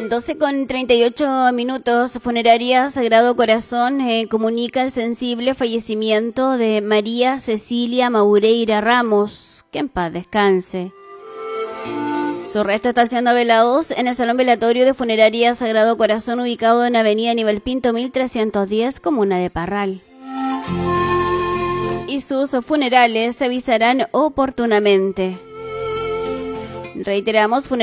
12:38. Funeraria Sagrado Corazón comunica el sensible fallecimiento de María Cecilia Maureira Ramos, que en paz descanse. Sus restos están siendo velados en el Salón Velatorio de Funeraria Sagrado Corazón, ubicado en Avenida Aníbal Pinto 1310, comuna de Parral. Y sus funerales se avisarán oportunamente. Reiteramos,